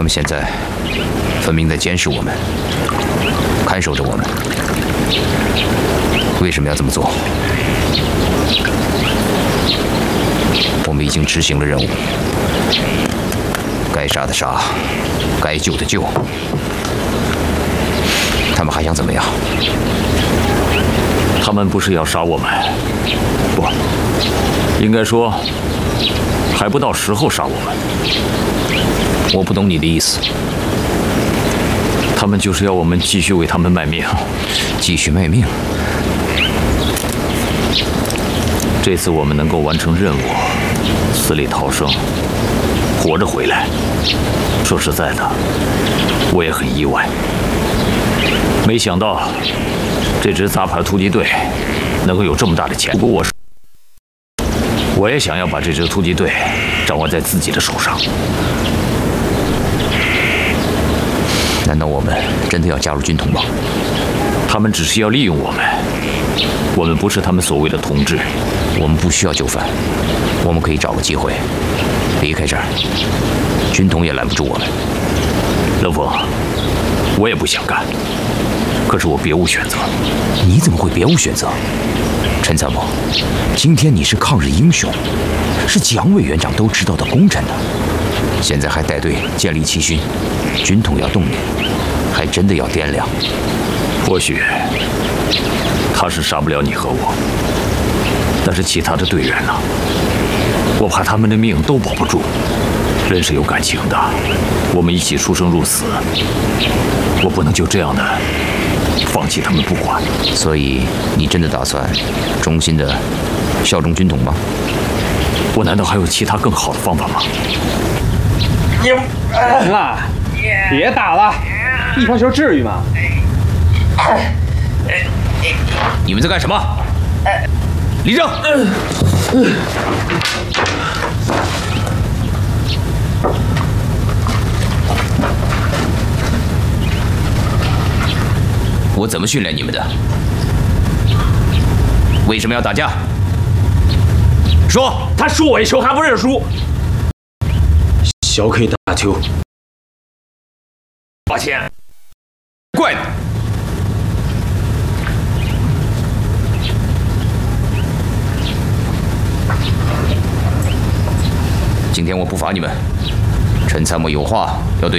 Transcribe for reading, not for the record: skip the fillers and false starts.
他们现在分明在监视我们，看守着我们。为什么要这么做？我们已经执行了任务，该杀的杀，该救的救。他们还想怎么样？ 他们不是要杀我们，不，应该说还不到时候杀我们。 我不懂你的意思。 他们就是要我们继续为他们卖命， 继续卖命。 这次我们能够完成任务，死里逃生，活着回来。说实在的，我也很意外，没想到这支杂牌突击队能够有这么大的前途。不过我也想要把这支突击队掌握在自己的手上。 难道我们真的要加入军统吗？ 他们只是要利用我们，我们不是他们所谓的同志。 我们不需要就范，我们可以找个机会离开这儿，军统也拦不住我们。 冷风，我也不想干，可是我别无选择。 你怎么会别无选择？陈参谋，今天你是抗日英雄，是蒋委员长都知道的功臣呢，现在还带队建立七勋，军统要动你，还真的要掂量。 或许他是杀不了你和我，但是其他的队员呢？我怕他们的命都保不住。人是有感情的，我们一起出生入死，我不能就这样的放弃他们不管。 所以你真的打算忠心的效忠军统吗？ 我难道还有其他更好的方法吗？ 行了，别打了，一条球至于吗？ 你们在干什么？立正！我怎么训练你们的？为什么要打架？说！ 他输我一球还不认输。 小 K 打球， 抱歉，怪你。今天我不罚你们，陈参谋有话要对。